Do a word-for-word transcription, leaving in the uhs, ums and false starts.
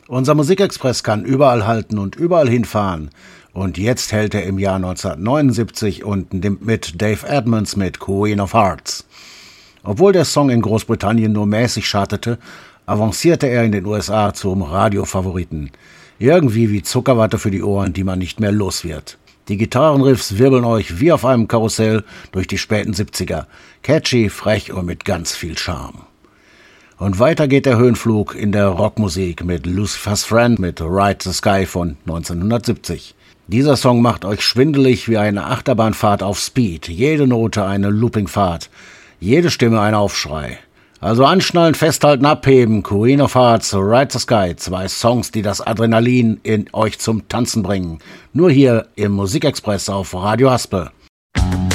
Unser Musikexpress kann überall halten und überall hinfahren. Und jetzt hält er im Jahr neunzehnhundertneunundsiebzig und nimmt mit Dave Edmunds mit Queen of Hearts. Obwohl der Song in Großbritannien nur mäßig chartete, avancierte er in den U S A zum Radiofavoriten. Irgendwie wie Zuckerwatte für die Ohren, die man nicht mehr los wird. Die Gitarrenriffs wirbeln euch wie auf einem Karussell durch die späten siebziger. Catchy, frech und mit ganz viel Charme. Und weiter geht der Höhenflug in der Rockmusik mit Lucifer's Friend mit Ride the Sky von neunzehnhundertsiebzig. Dieser Song macht euch schwindelig wie eine Achterbahnfahrt auf Speed. Jede Note eine Loopingfahrt, jede Stimme ein Aufschrei. Also anschnallen, festhalten, abheben. Queen of Hearts, Ride the Sky. Zwei Songs, die das Adrenalin in euch zum Tanzen bringen. Nur hier im Musikexpress auf Radio Haspel.